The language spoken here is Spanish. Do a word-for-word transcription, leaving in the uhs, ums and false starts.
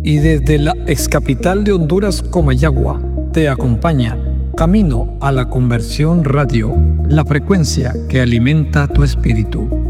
Y desde la excapital de Honduras, Comayagua, te acompaña Camino a la Conversión Radio, la frecuencia que alimenta tu espíritu.